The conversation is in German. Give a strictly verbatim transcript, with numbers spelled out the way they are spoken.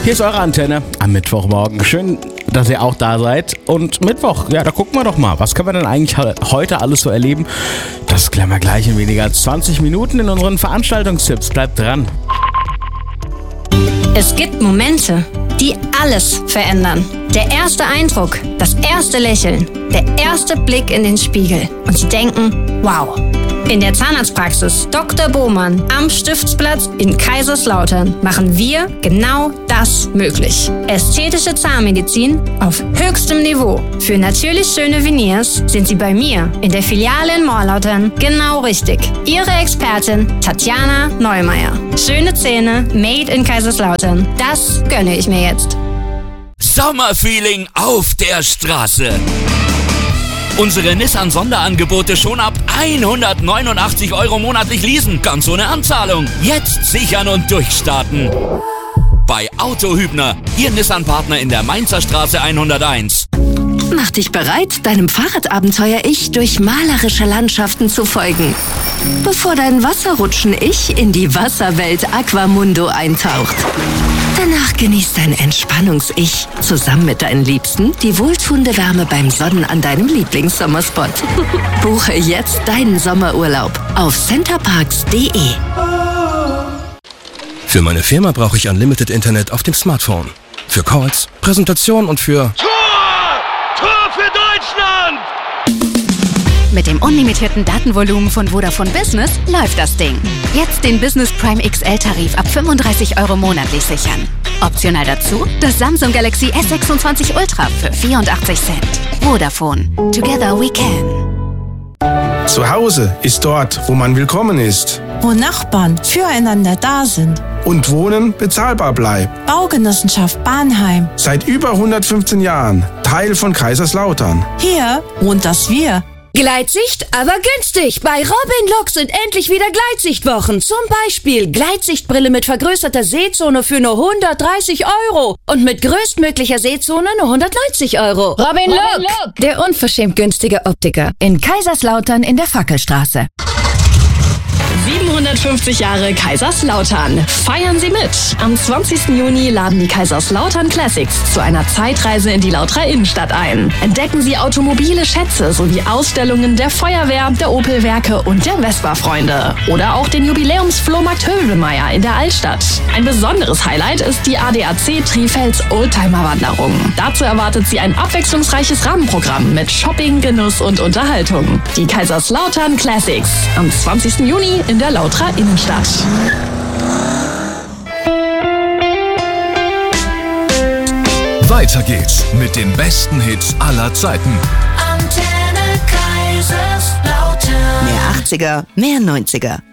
Hier ist eure Antenne am Mittwochmorgen. Schön, dass ihr auch da seid. Und Mittwoch, ja, da gucken wir doch mal. Was können wir denn eigentlich heute alles so erleben? Das klären wir gleich in weniger als zwanzig Minuten in unseren Veranstaltungstipps. Bleibt dran. Es gibt Momente, die alles verändern. Der erste Eindruck, das erste Lächeln, der erste Blick in den Spiegel. Und Sie denken, wow. In der Zahnarztpraxis Doktor Bohmann am Stiftsplatz in Kaiserslautern machen wir genau das möglich. Ästhetische Zahnmedizin auf höchstem Niveau. Für natürlich schöne Veneers sind Sie bei mir in der Filiale in Morlautern genau richtig. Ihre Expertin Tatjana Neumeier. Schöne Zähne made in Kaiserslautern. Das gönne ich mir jetzt. Sommerfeeling auf der Straße. Unsere Nissan-Sonderangebote schon ab hundertneunundachtzig Euro monatlich leasen, ganz ohne Anzahlung. Jetzt sichern und durchstarten. Bei Auto Hübner, Ihr Nissan-Partner in der Mainzer Straße hunderteins. Mach dich bereit, deinem Fahrradabenteuer-Ich durch malerische Landschaften zu folgen. Bevor dein Wasserrutschen-Ich in die Wasserwelt Aquamundo eintaucht. Danach genießt dein Entspannungs-Ich zusammen mit deinen Liebsten die wohltuende Wärme beim Sonnen an deinem Lieblingssommerspot. Buche jetzt deinen Sommerurlaub auf centerparks punkt de. Für meine Firma brauche ich Unlimited Internet auf dem Smartphone. Für Calls, Präsentationen und für... Tor! Tor für Deutschland! Mit dem unlimitierten Datenvolumen von Vodafone Business läuft das Ding. Jetzt den Business Prime X L-Tarif ab fünfunddreißig Euro monatlich sichern. Optional dazu das Samsung Galaxy S sechsundzwanzig Ultra für vierundachtzig Cent. Vodafone. Together we can. Zuhause ist dort, wo man willkommen ist. Wo Nachbarn füreinander da sind. Und Wohnen bezahlbar bleibt. Baugenossenschaft Bahnheim. Seit über hundertfünfzehn Jahren Teil von Kaiserslautern. Hier wohnt das Wir. Gleitsicht, aber günstig. Bei Robin Look sind endlich wieder Gleitsichtwochen. Zum Beispiel Gleitsichtbrille mit vergrößerter Sehzone für nur hundertdreißig Euro. Und mit größtmöglicher Sehzone nur hundertneunzig Euro. Robin Look, der unverschämt günstige Optiker. In Kaiserslautern in der Fackelstraße. siebenhundertfünfzig Jahre Kaiserslautern. Feiern Sie mit! Am zwanzigsten Juni laden die Kaiserslautern Classics zu einer Zeitreise in die Lauterer Innenstadt ein. Entdecken Sie automobile Schätze sowie Ausstellungen der Feuerwehr, der Opel-Werke und der Vespa-Freunde. Oder auch den Jubiläumsflohmarkt Hövelmeier in der Altstadt. Ein besonderes Highlight ist die A D A C Trifels Oldtimer-Wanderung. Dazu erwartet Sie ein abwechslungsreiches Rahmenprogramm mit Shopping, Genuss und Unterhaltung. Die Kaiserslautern Classics am zwanzigsten Juni in der Lauterer Innenstadt. Weiter geht's mit den besten Hits aller Zeiten. Antenne Kaiserslautern. Mehr achtziger, mehr neunziger.